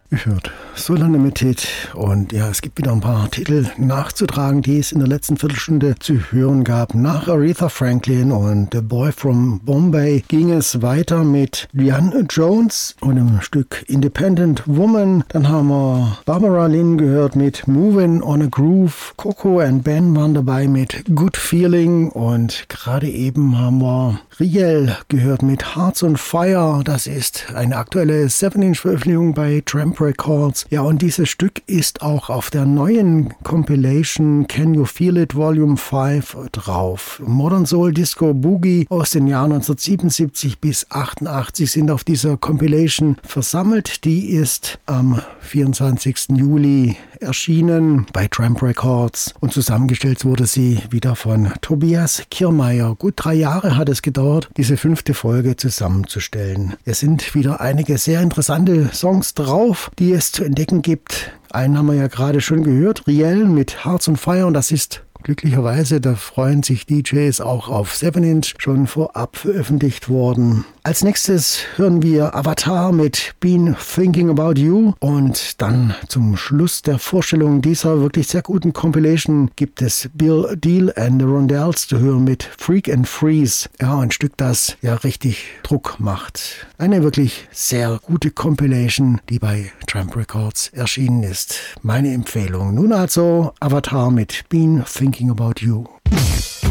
Ihr hört Solanimity und ja, es gibt wieder ein paar Titel nachzutragen, die es in der letzten Viertelstunde zu hören gab. Nach Aretha Franklin und The Boy from Bombay ging es weiter mit Leanne Jones und dem Stück Independent Woman. Dann haben wir Barbara Lynn gehört mit Moving on a Groove. Coco and Ben waren dabei mit Good Feeling und gerade eben haben wir Riel gehört mit Hearts on Fire. Das ist eine aktuelle 7-Inch-Veröffentlichung bei Tramp Records. Ja, und dieses Stück ist auch auf der neuen Compilation Can You Feel It Volume 5 drauf. Modern Soul Disco Boogie aus den Jahren 1977 bis 88 sind auf dieser Compilation versammelt. Die ist am 24. Juli erschienen bei Tramp Records und zusammengestellt wurde sie wieder von Tobias Kirmaier. Gut 3 Jahre hat es gedauert, diese 5. Folge zusammenzustellen. Es sind wieder einige sehr interessante Songs drauf, die es zu entdecken gibt. Einen haben wir ja gerade schon gehört, Riel mit Hearts on Fire, und das ist glücklicherweise, da freuen sich DJs auch auf 7-Inch, schon vorab veröffentlicht worden. Als nächstes hören wir Avatar mit Been Thinking About You und dann zum Schluss der Vorstellung dieser wirklich sehr guten Compilation gibt es Bill Deal and the Rondells zu hören mit Freak and Freeze. Ja, ein Stück, das ja richtig Druck macht. Eine wirklich sehr gute Compilation, die bei Tramp Records erschienen ist. Meine Empfehlung. Nun also Avatar mit Been Thinking About You.